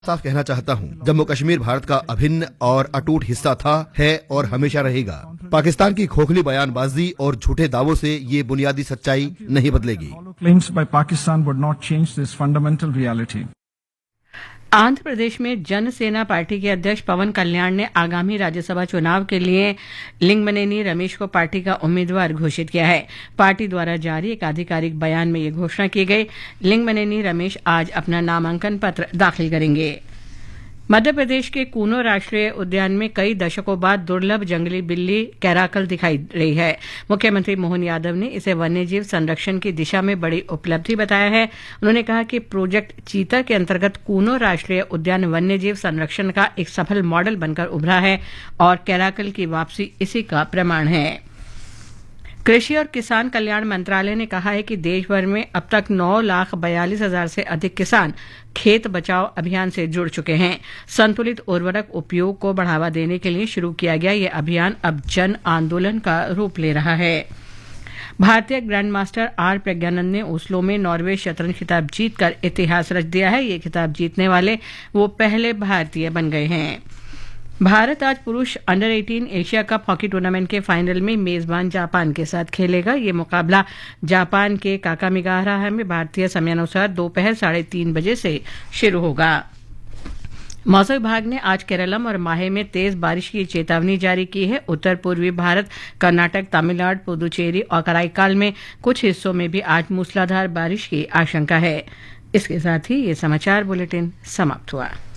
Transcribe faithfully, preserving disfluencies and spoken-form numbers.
साफ कहना चाहता हूँ, जम्मू कश्मीर भारत का अभिन्न और अटूट हिस्सा था, है और हमेशा रहेगा। पाकिस्तान की खोखली बयानबाजी और झूठे दावों से ये बुनियादी सच्चाई नहीं बदलेगी। आंध्र प्रदेश में जनसेना पार्टी के अध्यक्ष पवन कल्याण ने आगामी राज्यसभा चुनाव के लिए लिंगमनेनी रमेश को पार्टी का उम्मीदवार घोषित किया है। पार्टी द्वारा जारी एक आधिकारिक बयान में ये घोषणा की गई। लिंगमनेनी रमेश आज अपना नामांकन पत्र दाखिल करेंगे। मध्य प्रदेश के कूनो राष्ट्रीय उद्यान में कई दशकों बाद दुर्लभ जंगली बिल्ली कैराकल दिखाई रही है। मुख्यमंत्री मोहन यादव ने इसे वन्यजीव संरक्षण की दिशा में बड़ी उपलब्धि बताया है। उन्होंने कहा कि प्रोजेक्ट चीता के अंतर्गत कूनो राष्ट्रीय उद्यान वन्यजीव संरक्षण का एक सफल मॉडल बनकर उभरा है और कैराकल की वापसी इसी का प्रमाण है। कृषि और किसान कल्याण मंत्रालय ने कहा है कि देश भर में अब तक नौ लाख बयालीस हजार से अधिक किसान खेत बचाओ अभियान से जुड़ चुके हैं। संतुलित उर्वरक उपयोग को बढ़ावा देने के लिए शुरू किया गया ये अभियान अब जन आंदोलन का रूप ले रहा है। भारतीय ग्रैंड मास्टर आर प्रज्ञानंद ने ओस्लो में नॉर्वे शतरंज खिताब जीतकर इतिहास रच दिया है। ये खिताब जीतने वाले वो पहले भारतीय बन गए हैं। भारत आज पुरुष अंडर अठारह एशिया कप हॉकी टूर्नामेंट के फाइनल में मेजबान जापान के साथ खेलेगा। ये मुकाबला जापान के काकामिगाहरा में भारतीय समयानुसार दोपहर साढ़े तीन बजे से शुरू होगा। मौसम विभाग ने आज केरलम और माहे में तेज बारिश की चेतावनी जारी की है। उत्तर पूर्वी भारत, कर्नाटक, तमिलनाडु, पुदुचेरी और कराईकाल में कुछ हिस्सों में भी आज मूसलाधार बारिश की आशंका है। इसके साथ ही ये समाचार बुलेटिन समाप्त हुआ।